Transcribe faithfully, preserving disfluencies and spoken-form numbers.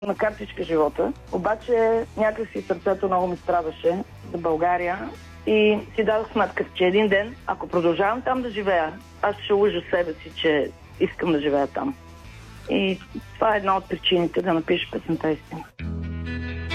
на картичка живота, обаче някакси сърцето много ми страдаше за България и си дадох сметка, че един ден, ако продължавам там да живея, аз ще лъжа себе си, че искам да живея там. И това е една от причините да напиша песента "Истина".